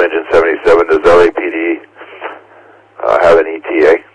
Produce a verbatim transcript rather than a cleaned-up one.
Engine seventy-seven. Does L A P D uh, have an E T A?